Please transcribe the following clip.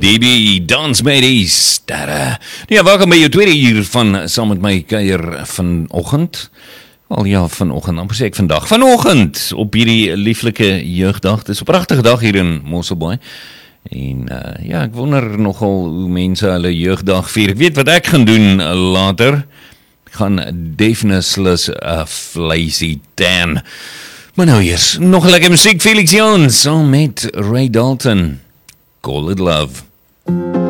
DB, Dans met die sterre. Ja, welkom by jou tweede uur van saam met my kuier vanoggend. Al ja, vanoggend, amper sê ek vandag. Vanoggend op hierdie lieflike jeugdag. Dit is 'n pragtige dag hier in Mosselbaai. En ja, ek wonder nogal hoe mense hulle jeugdag vier. Ek weet wat ek gaan doen later. Ek gaan definitely 'n vleisie tan. Maar nou eers, nog lekker muziek, Felix Jans, saam met Ray Dalton. Call it love.